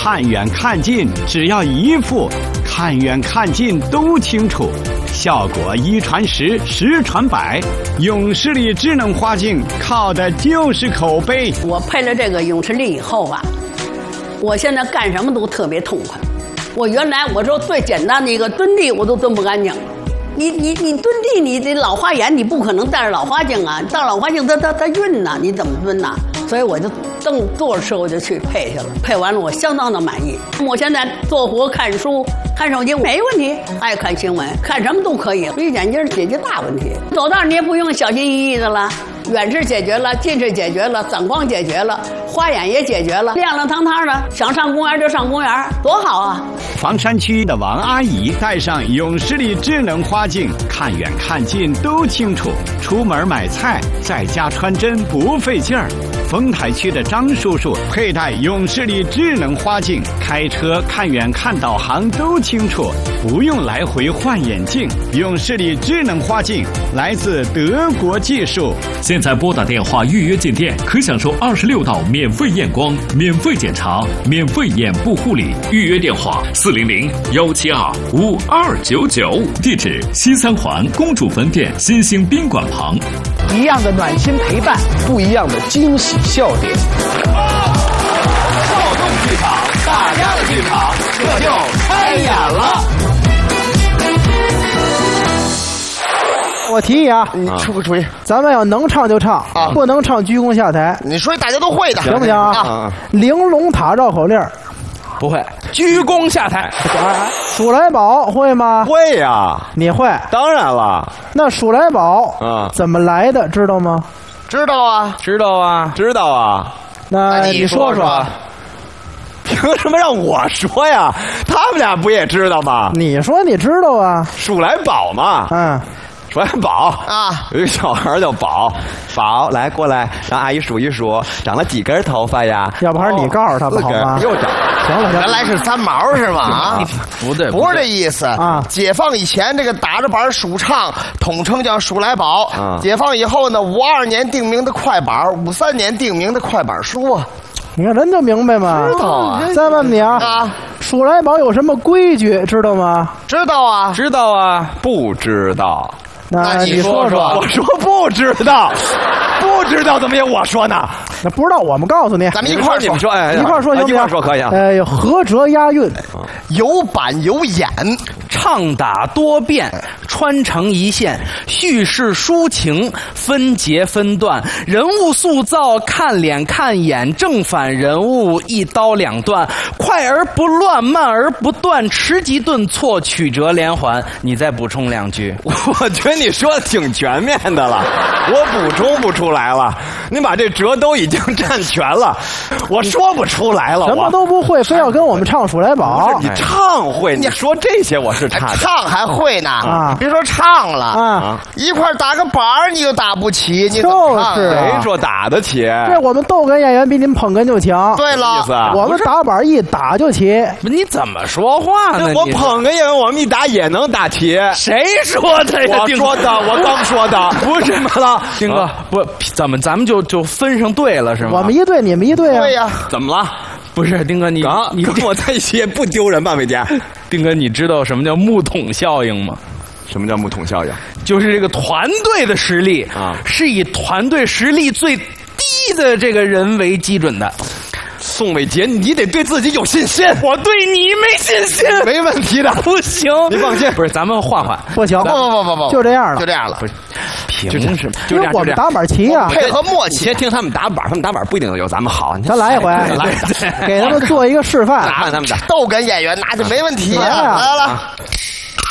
看远看近，只要一副，看远看近都清楚，效果一传十，十传百。永视力智能花镜靠的就是口碑。 我配了这个永视力以后啊，我现在干什么都特别痛快。我原来我说最简单的一个蹲地我都蹲不干净。你蹲地，你这老花眼，你不可能戴着老花镜啊！戴老花镜它晕呐，你怎么蹲呐？所以我就正坐着车我就去配去了，配完了我相当的满意。我现在做活、看书、看手机没问题，爱看新闻，看什么都可以。绿眼镜解决大问题，走道你也不用小心翼翼的了，远视解决了，近视解决了，散光解决了，花眼也解决了，亮亮堂堂的，想上公园就上公园，多好啊！ 房山区的王阿姨戴上永视力智能花镜，看远看近都清楚，出门买菜在家穿针不费劲儿。丰台区的张叔叔佩戴永视力智能花镜，开车看远看导航都清楚，不用来回换眼镜。永视力智能花镜来自德国技术。 现在拨打电话预约进店，可享受26道免费验光、免费检查、免费眼部护理。预约电话400-172-5299，地址西三环公主坟店新兴宾馆旁。 一样的暖心陪伴，不一样的惊喜笑点。 少动剧场，大家的剧场，这就开演了。 我提议啊， 你出个主意， 咱们要能唱就唱啊，不能唱鞠躬下台。 你说大家都会的， 行不行啊？玲珑塔绕口令不会，鞠躬下台。 数来宝会吗？ 会呀， 你会？ 当然了。 那数来宝怎么来的，知道吗？ 知道啊， 知道啊， 知道啊。 那你说说， 凭什么让我说呀？他们俩不也知道吗？ 你说你知道啊？ 数来宝嘛，数来宝啊， 有一个小孩叫宝，宝来过来，让阿姨数一数，长了几根头发呀？ 要不还是你告诉他吧，好吗？ 又长。 行了， 原来是三毛是吗？啊， 不对， 不是这意思啊。解放以前这个打着板数唱，统称叫数来宝。解放以后呢，52年定名的快板，53年定名的快板书啊。 你看人就明白吗？ 知道啊。 再问你啊，数来宝有什么规矩知道吗？ 知道啊， 知道啊， 不知道。 那你说说， 我说不知道，不知道怎么也我说呢？ 那不知道我们告诉你， 咱们一块儿你们说， 一块儿说行不行？ 一块儿说可以啊。 合辙押韵， 有板有眼， 唱打多变，穿成一线，叙事抒情，分节分段，人物塑造看脸看眼，正反人物一刀两断，快而不乱，慢而不断，迟急顿挫，曲折连环。你再补充两句。 我觉得你说的挺全面的了，我补充不出来了。你把这折都已经占全了，我说不出来了。 什么都不会，非要跟我们唱数来宝。 不是你唱会，你说这些我是差的。 唱还会呢啊！别说唱了啊，一块打个板儿你就打不起，你就是谁说打得起？ 这我们逗哏演员比您捧哏就强。 对了， 我们打板一打就起。 你怎么说话呢？ 我捧哏演员，我们一打也能打齐。 谁说的呀？ 我说的，我刚说的，不是什么了。 丁哥，不，咱们就分上队了是吗？ 我们一队，你们一队啊？ 对呀。 怎么了？ 不是丁哥，你跟我在一起也不丢人吧，伟杰？ 丁哥，你知道什么叫木桶效应吗？ 什么叫木桶效应？ 就是这个团队的实力啊，是以团队实力最低的这个人为基准的。 宋伟杰，你得对自己有信心。 我对你没信心， 没问题的， 不行， 你放心。 不是，咱们换换， 不行， 不， 就这样了， 就这样了。 不是，凭什么？ 因为我们打板齐啊， 配合默契。 先听他们打板，他们打板不一定有咱们好。 咱来一回，给他们做一个示范。 看他们打， 逗哏演员那就没问题。 来了，